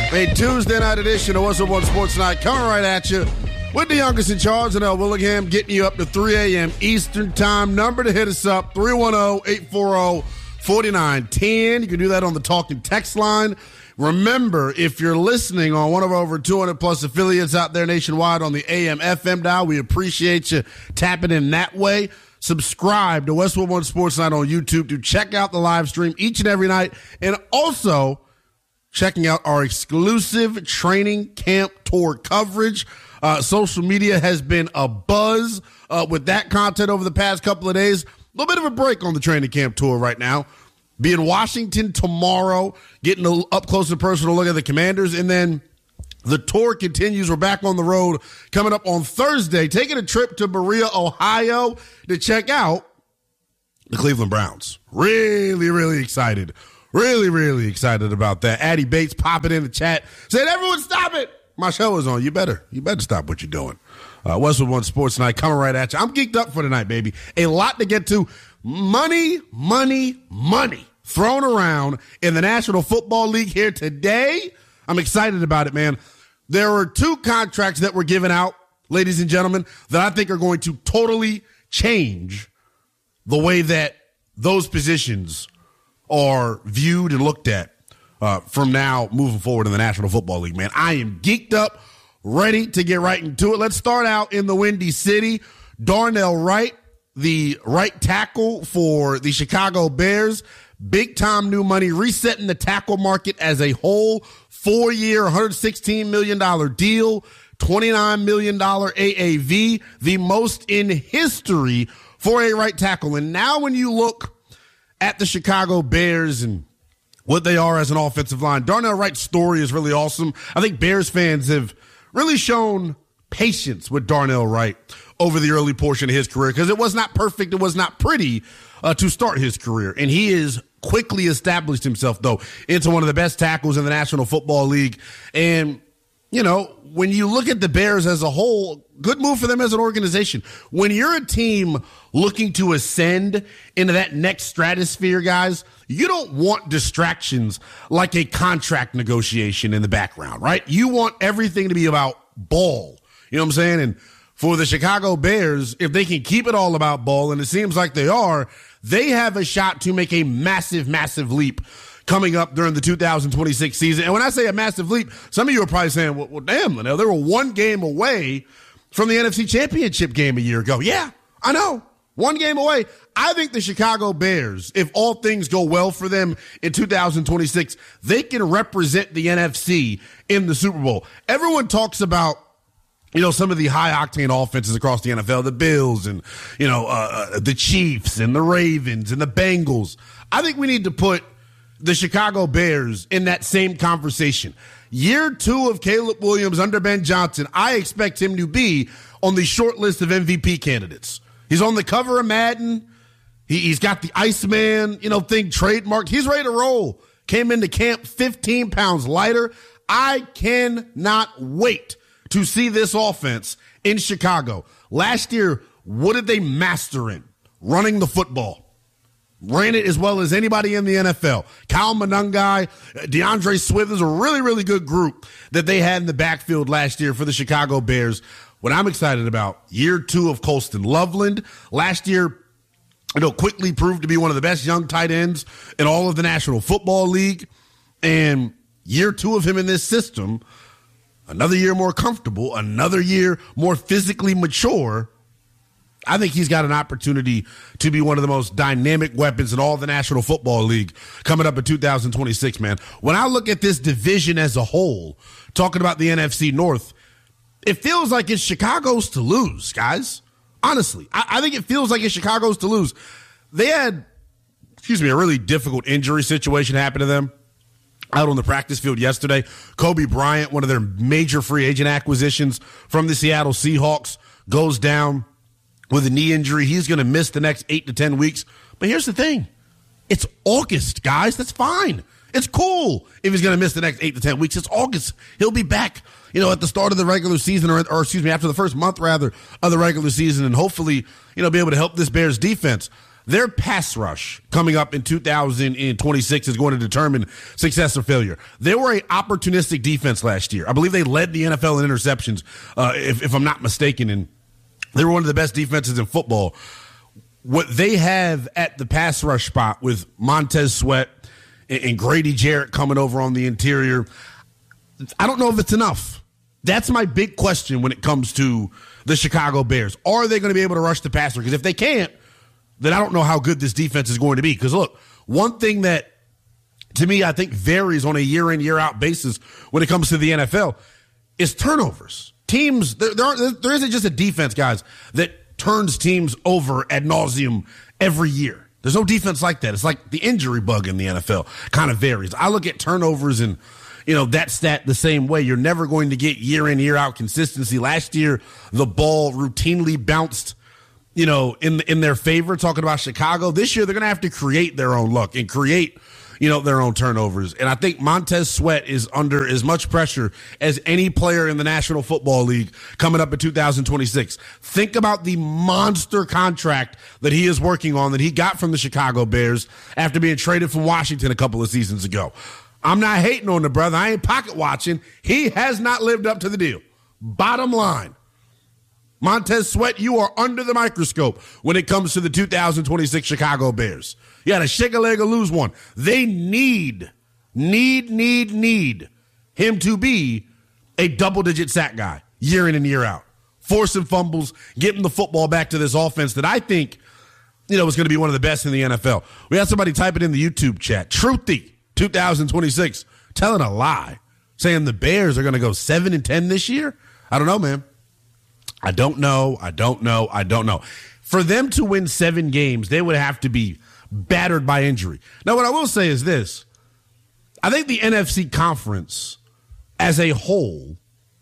A Tuesday night edition of What's Up on Sports Night coming right at you with the youngest in charge and L. Willingham, getting you up to 3 a.m. Eastern Time. Number to hit us up, 310-840-4910. You can do that on the talk and text line. Remember, if you're listening on one of our over 200-plus affiliates out there nationwide on the AM/FM dial, we appreciate you tapping in that way. Subscribe to Westwood One Sports Night on YouTube to check out the live stream each and every night, and also checking out our exclusive training camp tour coverage. Social media has been a buzz with that content over the past couple of days. A little bit of a break on the training camp tour right now. Be in Washington tomorrow, getting an up close and personal look at the Commanders, and then the tour continues. We're back on the road coming up on Thursday, taking a trip to Berea, Ohio to check out the Cleveland Browns. Really, really excited. Really, really excited about that. Addie Bates popping in the chat, said, everyone stop it. My show is on. You better stop what you're doing. Westwood One Sports Night coming right at you. I'm geeked up for tonight, baby. A lot to get to. Money thrown around in the National Football League here today. I'm excited about it, man. There are two contracts that were given out, ladies and gentlemen, that I think are going to totally change the way that those positions are viewed and looked at from now moving forward in the National Football League, man. I am geeked up, ready to get right into it. Let's start out in the Windy City. Darnell Wright, the right tackle for the Chicago Bears, big-time new money, resetting the tackle market as a whole. 4-year, $116 million deal, $29 million AAV, the most in history for a right tackle. And now when you look at the Chicago Bears and what they are as an offensive line, Darnell Wright's story is really awesome. I think Bears fans have really shown patience with Darnell Wright over the early portion of his career because it was not perfect, it was not pretty to start his career. And he is quickly established himself, though, into one of the best tackles in the National Football League. And, you know, when you look at the Bears as a whole, good move for them as an organization. When you're a team looking to ascend into that next stratosphere, guys, you don't want distractions like a contract negotiation in the background, right? You want everything to be about ball. You know what I'm saying? And for the Chicago Bears, if they can keep it all about ball, and it seems like they are, they have a shot to make a massive, massive leap coming up during the 2026 season. And when I say a massive leap, some of you are probably saying, well damn, Linnell, they were one game away from the NFC Championship game a year ago. Yeah, I know. One game away. I think the Chicago Bears, if all things go well for them in 2026, they can represent the NFC in the Super Bowl. Everyone talks about, you know, some of the high-octane offenses across the NFL, the Bills and, you know, the Chiefs and the Ravens and the Bengals. I think we need to put the Chicago Bears in that same conversation. Year 2 of Caleb Williams under Ben Johnson, I expect him to be on the short list of MVP candidates. He's on the cover of Madden. He's got the Iceman, you know, thing trademarked. He's ready to roll. Came into camp 15 pounds lighter. I cannot wait to see this offense in Chicago. Last year, what did they master in? Running the football. Ran it as well as anybody in the NFL. Kyle Monangai, DeAndre Swift is a really, really good group that they had in the backfield last year for the Chicago Bears. What I'm excited about, year 2 of Colston Loveland. Last year, you know, quickly proved to be one of the best young tight ends in all of the National Football League. And year 2 of him in this system, another year more comfortable, another year more physically mature. I think he's got an opportunity to be one of the most dynamic weapons in all the National Football League coming up in 2026, man. When I look at this division as a whole, talking about the NFC North, it feels like it's Chicago's to lose, guys. Honestly, I think it feels like it's Chicago's to lose. They had, a really difficult injury situation happen to them out on the practice field yesterday. Kobe Bryant, one of their major free agent acquisitions from the Seattle Seahawks, goes down with a knee injury. He's going to miss the next 8 to 10 weeks. But here's the thing. It's August, guys. That's fine. It's cool if he's going to miss the next 8 to 10 weeks. It's August. He'll be back, at the start of the regular season or after the first month, rather, of the regular season and hopefully, be able to help this Bears defense. Their pass rush coming up in 2026 is going to determine success or failure. They were an opportunistic defense last year. I believe they led the NFL in interceptions, if I'm not mistaken, and they were one of the best defenses in football. What they have at the pass rush spot with Montez Sweat and Grady Jarrett coming over on the interior, I don't know if it's enough. That's my big question when it comes to the Chicago Bears. Are they going to be able to rush the passer? Because if they can't, then I don't know how good this defense is going to be. Because, look, one thing that, to me, I think varies on a year-in, year-out basis when it comes to the NFL is turnovers. Teams, there isn't just a defense, guys, that turns teams over ad nauseum every year. There's no defense like that. It's like the injury bug in the NFL kind of varies. I look at turnovers and, that stat the same way. You're never going to get year-in, year-out consistency. Last year, the ball routinely bounced in their favor, talking about Chicago. This year, they're going to have to create their own luck and create, their own turnovers. And I think Montez Sweat is under as much pressure as any player in the National Football League coming up in 2026. Think about the monster contract that he is working on that he got from the Chicago Bears after being traded from Washington a couple of seasons ago. I'm not hating on the brother. I ain't pocket watching. He has not lived up to the deal. Bottom line. Montez Sweat, you are under the microscope when it comes to the 2026 Chicago Bears. You got to shake a leg or lose one. They need him to be a double-digit sack guy year in and year out. Forcing fumbles, getting the football back to this offense that I think, is going to be one of the best in the NFL. We had somebody type it in the YouTube chat. Truthy, 2026, telling a lie, saying the Bears are going to go 7-10 this year. I don't know, man. I don't know. For them to win 7 games, they would have to be battered by injury. Now, what I will say is this. I think the NFC conference as a whole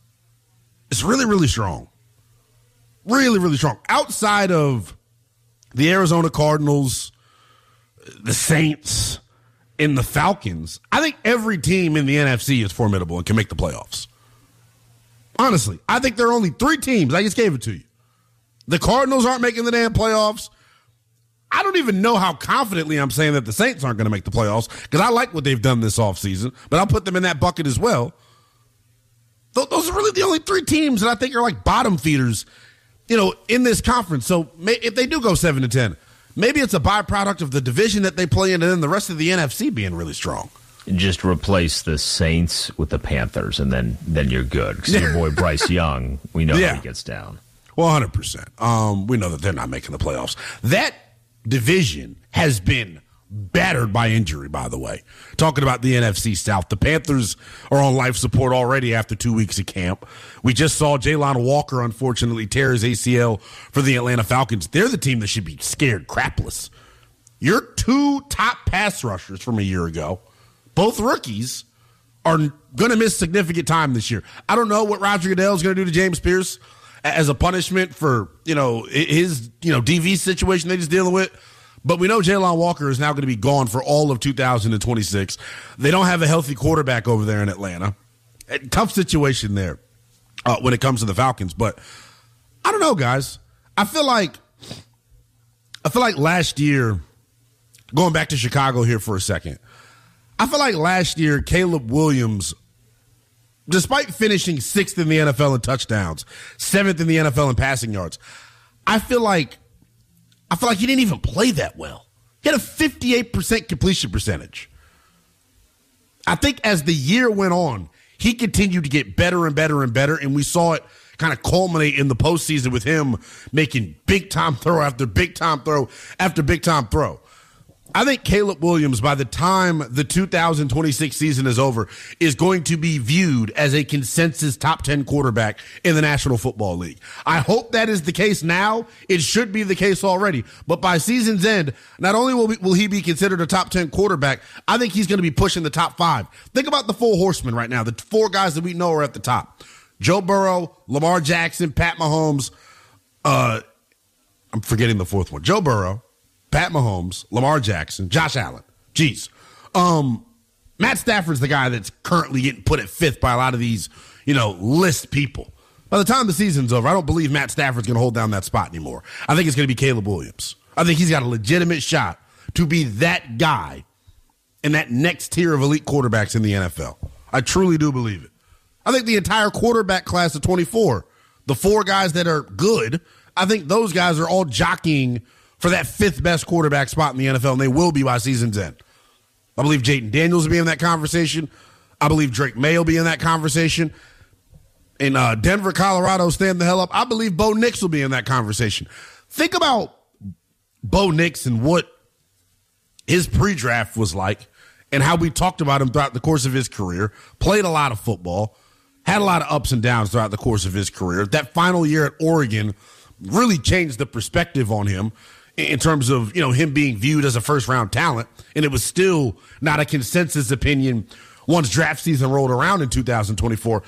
is really, really strong. Really, really strong. Outside of the Arizona Cardinals, the Saints, and the Falcons, I think every team in the NFC is formidable and can make the playoffs. Honestly, I think there are only 3 teams. I just gave it to you. The Cardinals aren't making the damn playoffs. I don't even know how confidently I'm saying that the Saints aren't going to make the playoffs because I like what they've done this offseason, but I'll put them in that bucket as well. Those are really the only 3 teams that I think are like bottom feeders, in this conference. So if they do go 7-10, maybe it's a byproduct of the division that they play in and then the rest of the NFC being really strong. Just replace the Saints with the Panthers, and then you're good. Because your boy Bryce Young, we know how he gets down. Well, 100%. We know that they're not making the playoffs. That division has been battered by injury, by the way. Talking about the NFC South, the Panthers are on life support already after 2 weeks of camp. We just saw Jalon Walker, unfortunately, tear his ACL for the Atlanta Falcons. They're the team that should be scared crapless. Your 2 top pass rushers from a year ago, both rookies, are going to miss significant time this year. I don't know what Roger Goodell is going to do to James Pierce as a punishment for, his, DV situation that he's dealing with. But we know Jalon Walker is now going to be gone for all of 2026. They don't have a healthy quarterback over there in Atlanta. Tough situation there when it comes to the Falcons. But I don't know, guys. I feel like last year, going back to Chicago here for a second, I feel like last year, Caleb Williams, despite finishing 6th in the NFL in touchdowns, 7th in the NFL in passing yards, I feel like he didn't even play that well. He had a 58% completion percentage. I think as the year went on, he continued to get better and better and better, and we saw it kind of culminate in the postseason with him making big-time throw after big-time throw after big-time throw. I think Caleb Williams, by the time the 2026 season is over, is going to be viewed as a consensus top 10 quarterback in the National Football League. I hope that is the case now. It should be the case already. But by season's end, not only will he be considered a top 10 quarterback, I think he's going to be pushing the top 5. Think about the 4 horsemen right now, the 4 guys that we know are at the top. Joe Burrow, Lamar Jackson, Pat Mahomes. I'm forgetting the 4th one. Joe Burrow, Pat Mahomes, Lamar Jackson, Josh Allen. Jeez. Matt Stafford's the guy that's currently getting put at 5th by a lot of these, list people. By the time the season's over, I don't believe Matt Stafford's going to hold down that spot anymore. I think it's going to be Caleb Williams. I think he's got a legitimate shot to be that guy in that next tier of elite quarterbacks in the NFL. I truly do believe it. I think the entire quarterback class of 24, the 4 guys that are good, I think those guys are all jockeying for that 5th best quarterback spot in the NFL, and they will be by season's end. I believe Jayden Daniels will be in that conversation. I believe Drake May will be in that conversation. In Denver, Colorado, stand the hell up. I believe Bo Nix will be in that conversation. Think about Bo Nix and what his pre-draft was like and how we talked about him throughout the course of his career. Played a lot of football, had a lot of ups and downs throughout the course of his career. That final year at Oregon really changed the perspective on him in terms of, him being viewed as a first-round talent, and it was still not a consensus opinion once draft season rolled around in 2024.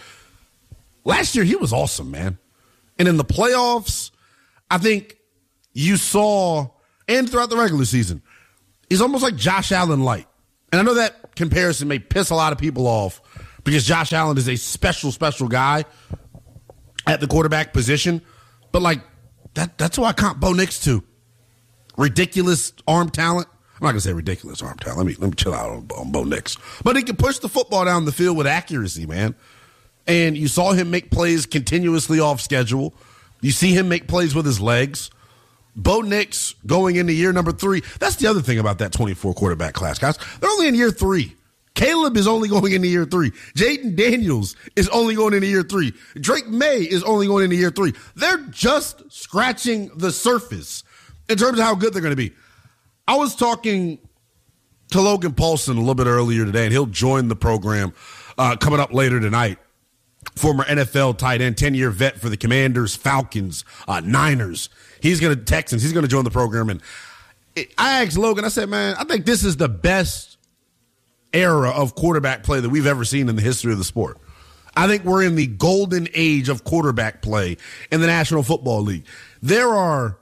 Last year, he was awesome, man. And in the playoffs, I think you saw, and throughout the regular season, he's almost like Josh Allen light. And I know that comparison may piss a lot of people off because Josh Allen is a special, special guy at the quarterback position. But, that's who I comp Bo Nix to. Ridiculous arm talent. I'm not going to say ridiculous arm talent. Let me chill out on Bo Nix. But he can push the football down the field with accuracy, man. And you saw him make plays continuously off schedule. You see him make plays with his legs. Bo Nix going into year number 3. That's the other thing about that 24 quarterback class, guys. They're only in year 3. Caleb is only going into year 3. Jayden Daniels is only going into year 3. Drake May is only going into year 3. They're just scratching the surface in terms of how good they're going to be. I was talking to Logan Paulson a little bit earlier today, and he'll join the program coming up later tonight. Former NFL tight end, 10-year vet for the Commanders, Falcons, Niners. Texans. He's going to join the program. And I asked Logan, I said, man, I think this is the best era of quarterback play that we've ever seen in the history of the sport. I think we're in the golden age of quarterback play in the National Football League. There are,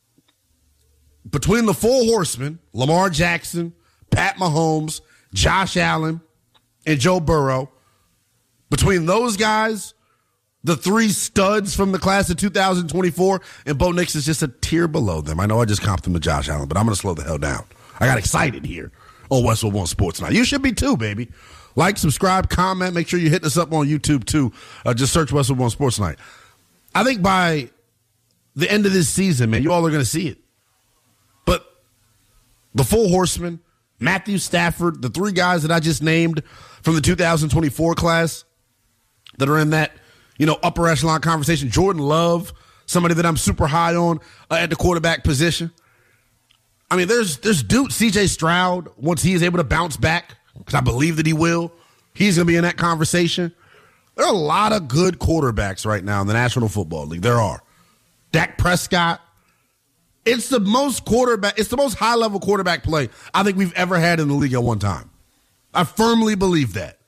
between the 4 horsemen, Lamar Jackson, Pat Mahomes, Josh Allen, and Joe Burrow, between those guys, the 3 studs from the class of 2024, and Bo Nix is just a tier below them. I know I just comped him to Josh Allen, but I'm going to slow the hell down. I got excited here on Westwood One Sports Night. You should be too, baby. Like, subscribe, comment. Make sure you hit us up on YouTube too. Just search Westwood One Sports Night. I think by the end of this season, man, you all are going to see it. But the 4 horsemen, Matthew Stafford, the 3 guys that I just named from the 2024 class that are in that, upper echelon conversation. Jordan Love, somebody that I'm super high on at the quarterback position. I mean, there's dude, C.J. Stroud, once he is able to bounce back, because I believe that he will, he's going to be in that conversation. There are a lot of good quarterbacks right now in the National Football League. There are. Dak Prescott. It's the most high-level quarterback play I think we've ever had in the league at one time. I firmly believe that.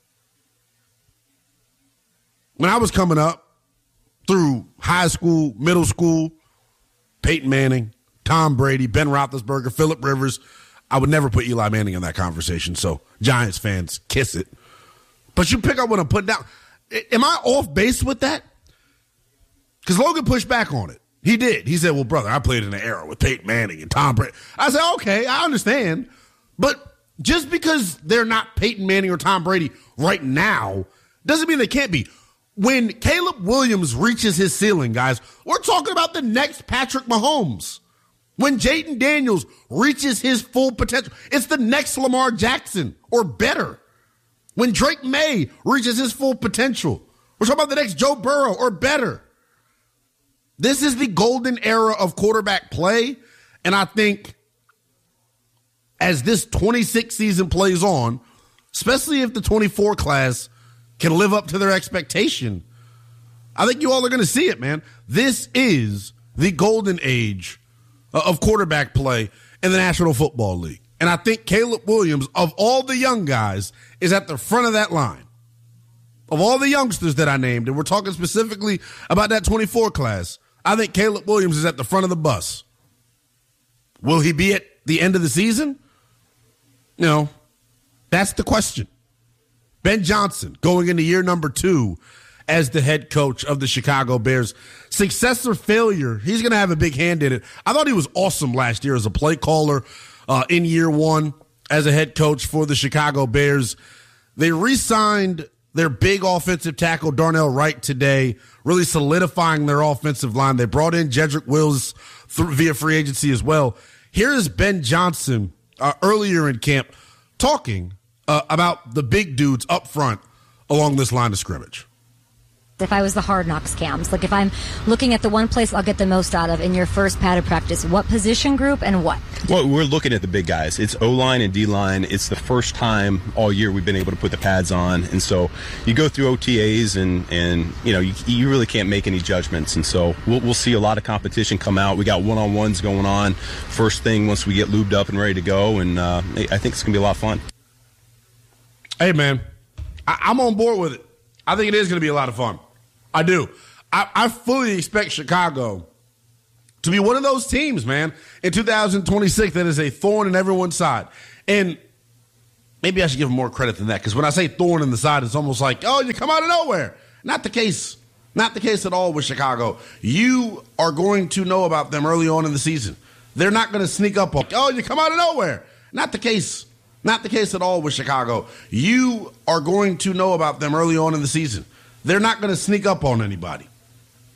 When I was coming up through high school, middle school, Peyton Manning, Tom Brady, Ben Roethlisberger, Phillip Rivers, I would never put Eli Manning in that conversation, so Giants fans, kiss it. But you pick up what I'm putting down. Am I off base with that? Because Logan pushed back on it. He did. He said, well, brother, I played in an era with Peyton Manning and Tom Brady. I said, okay, I understand. But just because they're not Peyton Manning or Tom Brady right now doesn't mean they can't be. When Caleb Williams reaches his ceiling, guys, we're talking about the next Patrick Mahomes. When Jayden Daniels reaches his full potential, it's the next Lamar Jackson or better. When Drake May reaches his full potential, we're talking about the next Joe Burrow or better. This is the golden era of quarterback play, and I think as this 26 season plays on, especially if the 24 class can live up to their expectation, I think you all are going to see it, man. This is the golden age of quarterback play in the National Football League. And I think Caleb Williams, of all the young guys, is at the front of that line. Of all the youngsters that I named, and we're talking specifically about that 24 class, I think Caleb Williams is at the front of the bus. Will he be at the end of the season? No. That's the question. Ben Johnson going into year number 2 as the head coach of the Chicago Bears. Success or failure, he's going to have a big hand in it. I thought he was awesome last year as a play caller in year one as a head coach for the Chicago Bears. They re-signed their big offensive tackle, Darnell Wright, today, really solidifying their offensive line. They brought in Jedrick Wills via free agency as well. Here is Ben Johnson earlier in camp talking about the big dudes up front along this line of scrimmage. If I was the Hard Knocks Cams, like if I'm looking at the one place I'll get the most out of in your first padded practice, what position group and what? Well, we're looking at the big guys. It's O-line and D-line. It's the first time all year we've been able to put the pads on. And so you go through OTAs and you know, you really can't make any judgments. And so we'll see a lot of competition come out. We got one-on-ones going on first thing once we get lubed up and ready to go. And I think it's going to be a lot of fun. Hey, man, I'm on board with it. I think it is going to be a lot of fun. I do. I fully expect Chicago to be one of those teams, man, in 2026 that is a thorn in everyone's side. And maybe I should give them more credit than that, because when I say thorn in the side, it's almost like, oh, you come out of nowhere. Not the case. Not the case at all with Chicago. You are going to know about them early on in the season. They're not going to sneak up on, oh, you come out of nowhere. Not the case. Not the case at all with Chicago. You are going to know about them early on in the season. They're not going to sneak up on anybody.